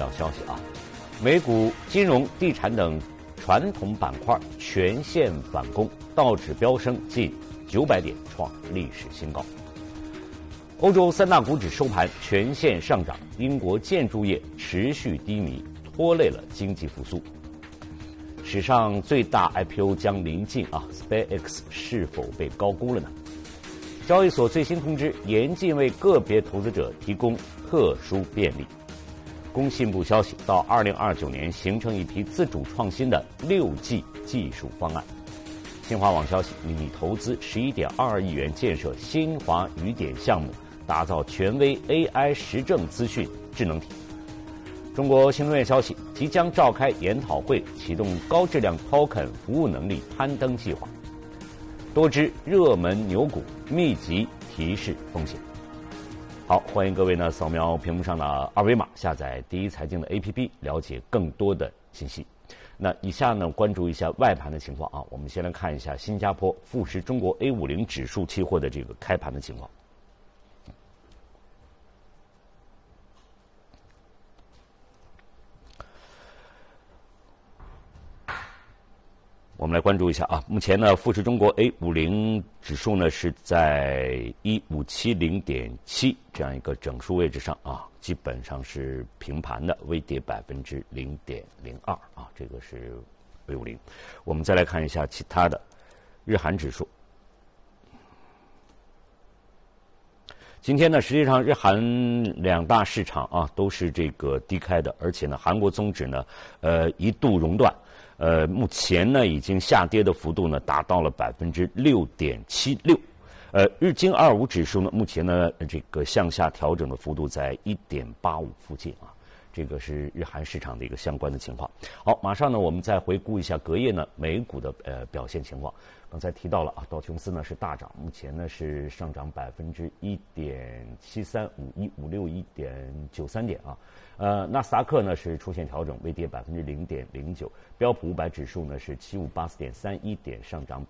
要消息啊，美股金融、地产等传统板块全线反攻，道指飙升近900点，创历史新高。欧洲三大股指收盘全线上涨，英国建筑业持续低迷，拖累了经济复苏。史上最大 IPO 将临近啊 ，SpaceX 是否被高估了呢？交易所最新通知，严禁为个别投资者提供特殊便利。工信部消息，到2029年形成一批自主创新的6G 技术方案。新华网消息，拟投资11.22亿元建设新华语典项目，打造权威 AI 实证资讯智能体。中国新能源消息，即将召开研讨会，启动高质量 token 服务能力攀登计划。多只热门牛股密集提示风险。好，欢迎各位呢扫描屏幕上的二维码，下载第一财经的 APP， 了解更多的信息。那以下呢，关注一下外盘的情况啊。我们先来看一下新加坡富时中国 A50 指数期货的这个开盘的情况。我们来关注一下啊，目前呢，富时中国 A50 指数呢是在15707.7这样一个整数位置上啊，基本上是平盘的，微跌0.02%啊，这个是 A50。我们再来看一下其他的日韩指数。今天呢，实际上日韩两大市场啊都是这个低开的，而且呢，韩国综指呢，一度熔断。目前呢，已经下跌的幅度呢达到了6.76%。日经25指数呢，目前呢这个向下调整的幅度在1.85附近啊。这个是日韩市场的一个相关的情况。好，马上呢，我们再回顾一下隔夜呢美股的表现情况。刚才提到了啊，道琼斯呢是大涨，目前呢是上涨1.7351561.93点啊。纳斯达克呢是出现调整，微跌0.09%，标普500指数呢是7584.31点，上涨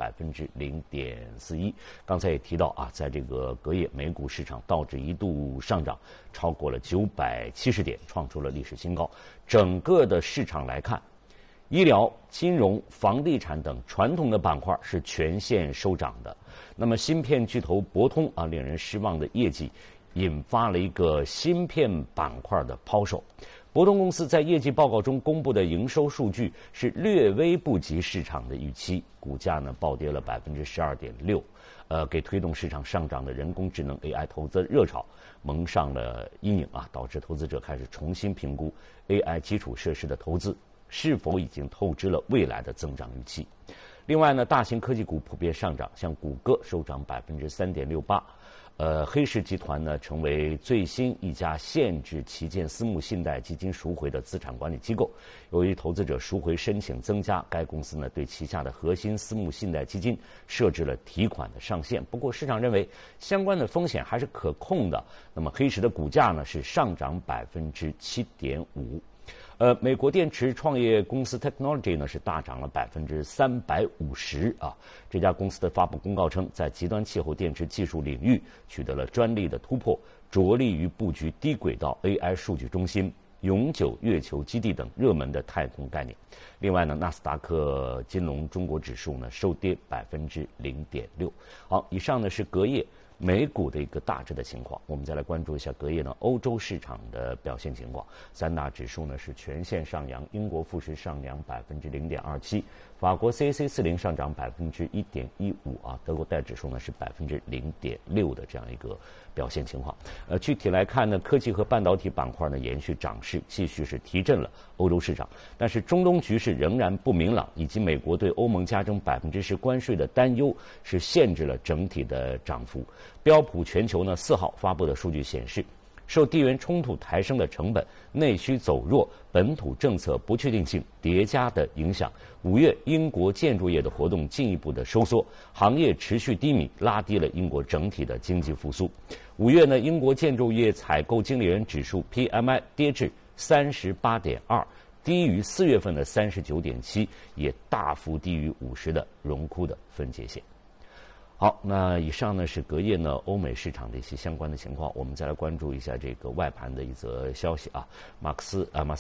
0.41%。刚才也提到啊，在这个隔夜美股市场，道指一度上涨超过了970点，创出了历史新高。整个的市场来看，医疗、金融、房地产等传统的板块是全线收涨的。那么芯片巨头博通啊，令人失望的业绩引发了一个芯片板块的抛售。博通公司在业绩报告中公布的营收数据是略微不及市场的预期，股价呢暴跌了12.6%，给推动市场上涨的人工智能 AI 投资热潮蒙上了阴影啊，导致投资者开始重新评估 AI 基础设施的投资是否已经透支了未来的增长预期。另外呢，大型科技股普遍上涨，像谷歌收涨3.68%。黑石集团呢成为最新一家限制旗舰私募信贷基金赎回的资产管理机构。由于投资者赎回申请增加，该公司呢对旗下的核心私募信贷基金设置了提款的上限。不过市场认为相关的风险还是可控的。那么黑石的股价呢是上涨7.5%。美国电池创业公司 Technology 呢是大涨了350%啊。这家公司的发布公告称，在极端气候电池技术领域取得了专利的突破，着力于布局低轨道 AI 数据中心、永久月球基地等热门的太空概念。另外呢，纳斯达克金融中国指数呢收跌0.6%。好，以上呢是隔夜美股的一个大致的情况。我们再来关注一下隔夜呢欧洲市场的表现情况。三大指数呢是全线上扬，英国富时上扬0.27%，法国 CAC 40上涨1.15%啊，德国戴指数呢是0.6%的这样一个表现情况。具体来看呢，科技和半导体板块呢延续涨势，继续是提振了欧洲市场。但是中东局势仍然不明朗，以及美国对欧盟加征10%关税的担忧是限制了整体的涨幅。标普全球呢4号发布的数据显示，受地缘冲突抬升的成本、内需走弱、本土政策不确定性叠加的影响，5月英国建筑业的活动进一步的收缩，行业持续低迷，拉低了英国整体的经济复苏。5月呢，英国建筑业采购经理人指数 PMI 跌至38.2，低于4月份的39.7，也大幅低于50的荣枯的分界线。好，那以上呢是隔夜呢欧美市场的一些相关的情况。我们再来关注一下这个外盘的一则消息啊，马斯